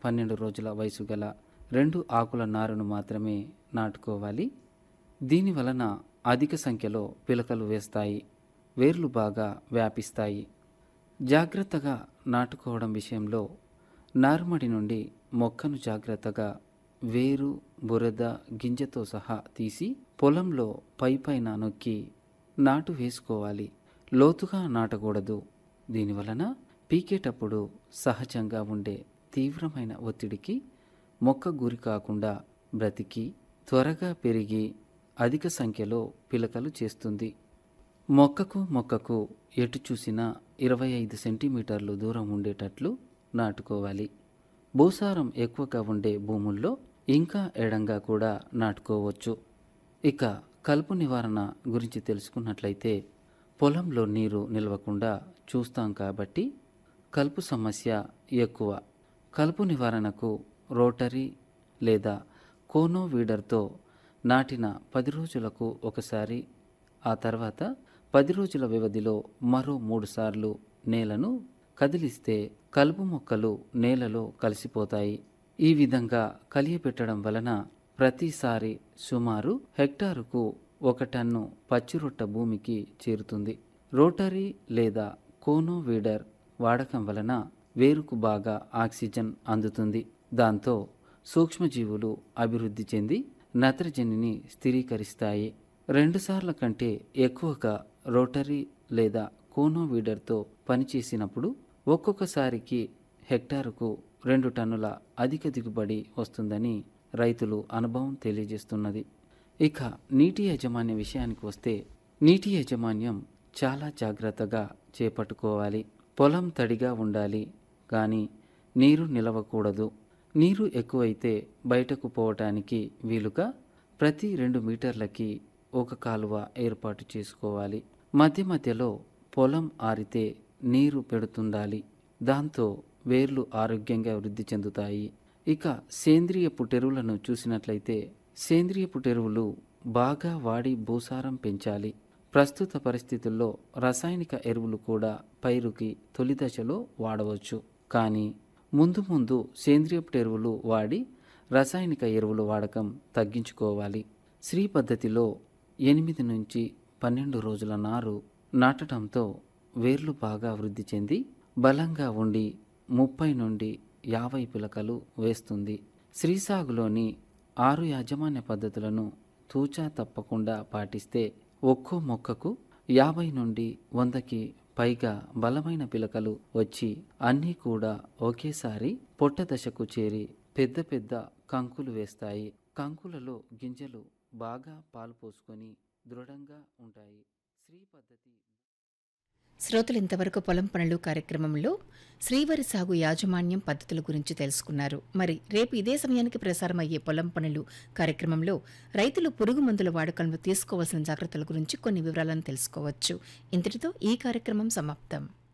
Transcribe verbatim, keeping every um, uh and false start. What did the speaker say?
పన్నెండు రోజుల వయసు గల రెండు ఆకుల నారును మాత్రమే నాటుకోవాలి. దీని వలన అధిక సంఖ్యలో పిలకలు వేస్తాయి, వేర్లు బాగా వ్యాపిస్తాయి. జాగ్రత్తగా నాటుకోవడం విషయంలో నారుమడి నుండి మొక్కను జాగ్రత్తగా వేరు, బురద, గింజతో సహా తీసి పొలంలో పైపైన నొక్కి నాటు వేసుకోవాలి. లోతుగా నాటకూడదు. దీనివలన పీకేటప్పుడు సహజంగా ఉండే తీవ్రమైన ఒత్తిడికి మొక్క గురి కాకుండా బ్రతికి త్వరగా పెరిగి అధిక సంఖ్యలో పిలకలు చేస్తుంది. మొక్కకు మొక్కకు ఎటు చూసినా ఇరవై ఐదు సెంటీమీటర్లు దూరం ఉండేటట్లు నాటుకోవాలి. భూసారం ఎక్కువగా ఉండే భూముల్లో ఇంకా ఎడంగా కూడా నాటుకోవచ్చు. ఇక కలుపు నివారణ గురించి తెలుసుకున్నట్లయితే పొలంలో నీరు నిలవకుండా చూస్తాం కాబట్టి కలుపు సమస్య ఎక్కువ. కలుపు నివారణకు రోటరీ లేదా కోనో వీడర్తో నాటిన పది రోజులకు ఒకసారి, ఆ తర్వాత పది రోజుల వ్యవధిలో మరో మూడు సార్లు నేలను కదిలిస్తే కలుపు మొక్కలు నేలలో కలిసిపోతాయి. ఈ విధంగా కలియపెట్టడం వలన ప్రతిసారి సుమారు హెక్టారుకు ఒక టన్ను పచ్చిరొట్ట భూమికి చేరుతుంది. రోటరీ లేదా కోనో వీడర్ వాడకం వలన వేరుకు బాగా ఆక్సిజన్ అందుతుంది. దాంతో సూక్ష్మజీవులు అభివృద్ధి చెంది నత్రజనిని స్థిరీకరిస్తాయి. రెండుసార్ల కంటే ఎక్కువగా రోటరీ లేదా కోనో వీడర్తో పనిచేసినప్పుడు ఒక్కొక్కసారికి హెక్టారుకు రెండు టన్నుల అధిక దిగుబడి వస్తుందని రైతులు అనుభవం తెలియజేస్తున్నది. ఇక నీటి యాజమాన్య విషయానికి వస్తే నీటి యాజమాన్యం చాలా జాగ్రత్తగా చేపట్టుకోవాలి. పొలం తడిగా ఉండాలి, కానీ నీరు నిలవకూడదు. నీరు ఎక్కువైతే బయటకు పోవటానికి వీలుగా ప్రతి రెండు మీటర్లకి ఒక కాలువ ఏర్పాటు చేసుకోవాలి. మధ్య మధ్యలో పొలం ఆరితే నీరు పెడుతుండాలి. దాంతో వేర్లు ఆరోగ్యంగా వృద్ధి చెందుతాయి. ఇక సేంద్రియపు ఎరువులను చూసినట్లయితే సేంద్రియపు ఎరువులు బాగా వాడి భూసారం పెంచాలి. ప్రస్తుత పరిస్థితుల్లో రసాయనిక ఎరువులు కూడా పైరుకి తొలి దశలో వాడవచ్చు, కానీ ముందు ముందు సేంద్రియపు ఎరువులు వాడి రసాయనిక ఎరువుల వాడకం తగ్గించుకోవాలి. శ్రీ పద్ధతిలో ఎనిమిది నుంచి పన్నెండు రోజుల నారు నాటడంతో వేర్లు బాగా వృద్ధి చెంది బలంగా ఉండి ముప్పై నుండి యాభై పిలకలు వేస్తుంది. శ్రీ సాగులోని ఆరు యాజమాన్య పద్ధతులను తూచా తప్పకుండా పాటిస్తే ఒక్కో మొక్కకు యాభై నుండి వందకి పైగా బలమైన పిలకలు వచ్చి అన్నీ కూడా ఒకేసారి పొట్ట దశకు చేరి పెద్ద పెద్ద కంకులు వేస్తాయి. కంకులలో గింజలు బాగా పాలు పోసుకొని దృఢంగా ఉంటాయి. శ్రీ పద్ధతి. శ్రోతలు ఇంతవరకు పొలం పనులు కార్యక్రమంలో శ్రీవరి సాగు యాజమాన్యం పద్ధతుల గురించి తెలుసుకున్నారు. మరి రేపు ఇదే సమయానికి ప్రసారం అయ్యే పొలం పనులు కార్యక్రమంలో రైతులు పురుగు మందుల వాడకంలో తీసుకోవాల్సిన జాగ్రత్తల గురించి కొన్ని వివరాలను తెలుసుకోవచ్చు. ఇంతటితో ఈ కార్యక్రమం సమాప్తం.